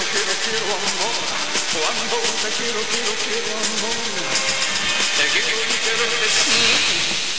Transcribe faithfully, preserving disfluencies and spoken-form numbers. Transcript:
quiero, quiero amor. Cuando te quiero, quiero, quiero amor. Te quiero y quiero decir.